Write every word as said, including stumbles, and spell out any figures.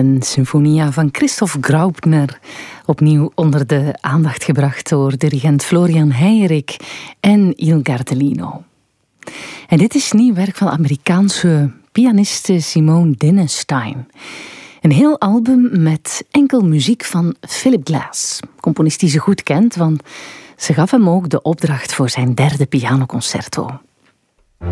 Een symfonia van Christoph Graupner, opnieuw onder de aandacht gebracht door dirigent Florian Heyerik en Il Gardellino. En dit is nieuw werk van Amerikaanse pianiste Simone Dinnerstein. Een heel album met enkel muziek van Philip Glass, componist die ze goed kent, want ze gaf hem ook de opdracht voor zijn derde pianoconcerto.